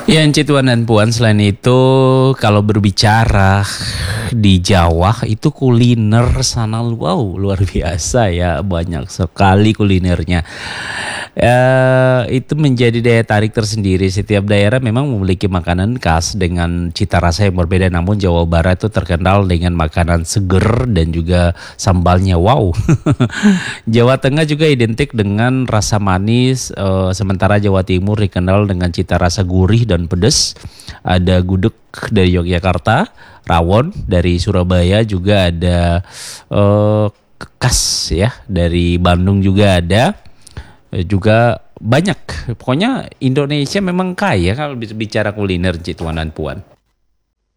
Ya, Cituan dan Puan, selain itu kalau berbicara di Jawa itu kuliner sana wow luar biasa ya, banyak sekali kulinernya. Itu menjadi daya tarik tersendiri. Setiap daerah memang memiliki makanan khas dengan cita rasa yang berbeda. Namun Jawa Barat itu terkenal dengan makanan seger dan juga sambalnya wow. Jawa Tengah juga identik dengan rasa manis, sementara Jawa Timur dikenal dengan cita rasa gurih dan pedas. Ada gudeg dari Yogyakarta, rawon dari Surabaya, juga ada khas ya dari Bandung juga ada. Juga banyak. Pokoknya Indonesia memang kaya kalau bicara kuliner, Cituan dan Puan.